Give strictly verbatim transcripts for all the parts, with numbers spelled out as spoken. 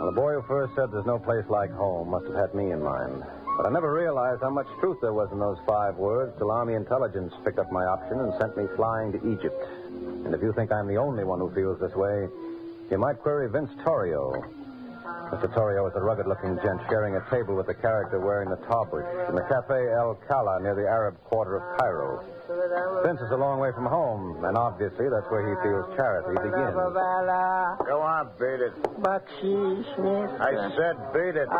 Well, the boy who first said there's no place like home must have had me in mind. But I never realized how much truth there was in those five words till Army intelligence picked up my option and sent me flying to Egypt. And if you think I'm the only one who feels this way, you might query Vince Torrio. Mister Torrio is a rugged-looking gent sharing a table with the character wearing the tarbush in the Cafe El Kala near the Arab quarter of Cairo. Vince is a long way from home, and obviously that's where he feels charity begins. Go on, beat it. I said beat it.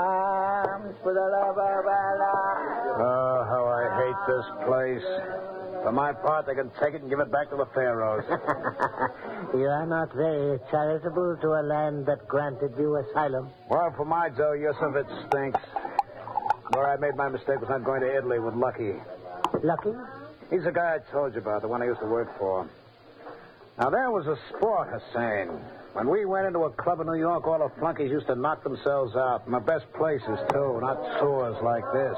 Oh, how I hate this place. For my part, they can take it and give it back to the pharaohs. You are not very charitable to a land that granted you asylum. Well, for my dough, Yusuf, it stinks. Where I made my mistake was not going to Italy with Lucky. Lucky? He's the guy I told you about, the one I used to work for. Now, there was a sport, Hussein. When we went into a club in New York, all the flunkies used to knock themselves out. In the best places, too, not sores like this.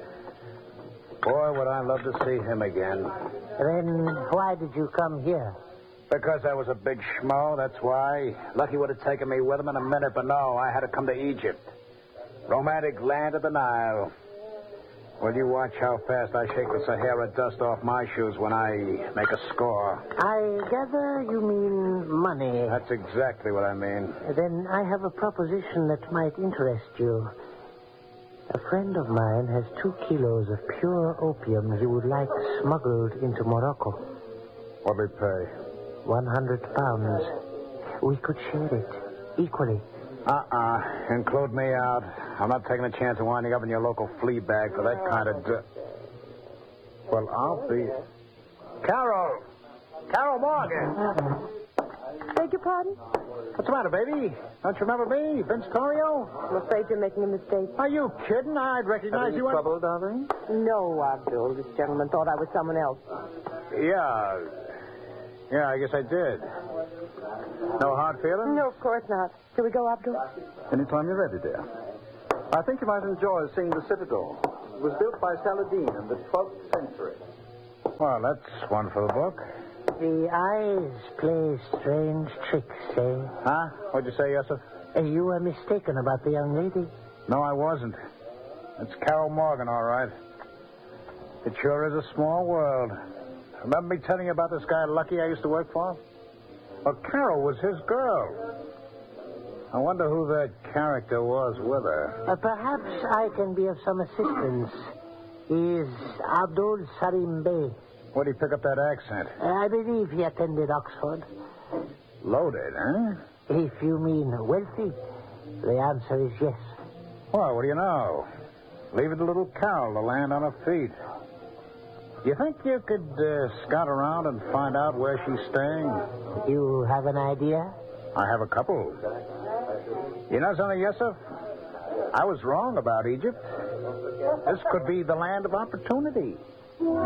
Boy, would I love to see him again. Then why did you come here? Because I was a big schmo, that's why. Lucky would have taken me with him in a minute, but no, I had to come to Egypt. Romantic land of the Nile. Well, you watch how fast I shake the Sahara dust off my shoes when I make a score. I gather you mean money. That's exactly what I mean. Then I have a proposition that might interest you. A friend of mine has two kilos of pure opium he would like smuggled into Morocco. What'll he pay? One hundred pounds. We could share it equally. Uh-uh. Include me out. I'm not taking a chance of winding up in your local flea bag for that kind of... D- well, I'll be... Carol! Carol Morgan! Beg your pardon? What's the matter, baby? Don't you remember me, Vince Torrio? I'm afraid you're making a mistake. Are you kidding? I'd recognize Any you... trouble, darling? No, Abdul. This gentleman thought I was someone else. Yeah. Yeah, I guess I did. No hard feelings? No, of course not. Shall we go, Abdul? Anytime you're ready, dear. I think you might enjoy seeing the Citadel. It was built by Saladin in the twelfth century. Well, that's one for the book. The eyes play strange tricks, eh? Huh? What'd you say, Yusuf? Uh, You were mistaken about the young lady. No, I wasn't. It's Carol Morgan, all right. It sure is a small world. Remember me telling you about this guy Lucky I used to work for? Well, Carol was his girl. I wonder who that character was with her. Uh, perhaps I can be of some assistance. Is Abdul Salim Bey. Where'd he pick up that accent? Uh, I believe he attended Oxford. Loaded, huh? If you mean wealthy, the answer is yes. Well, what do you know? Leave it to little Carol to land on her feet. You think you could uh, scout around and find out where she's staying? You have an idea? I have a couple. You know something, Yusuf? I was wrong about Egypt. This could be the land of opportunity.